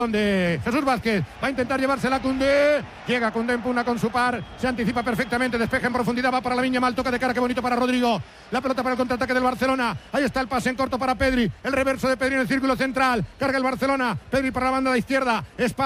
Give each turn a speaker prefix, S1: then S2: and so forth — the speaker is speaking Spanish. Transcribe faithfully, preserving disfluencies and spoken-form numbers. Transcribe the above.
S1: de Jesús Vázquez, va a intentar llevársela a Koundé, llega Koundé en pugna con su par, se anticipa perfectamente, despeja en profundidad, va para la Viña Mal, toca de cara, qué bonito para Rodrigo, la pelota para el contraataque del Barcelona, ahí está el pase en corto para Pedri, el reverso de Pedri en el círculo central, carga el Barcelona, Pedri para la banda de la izquierda, espacio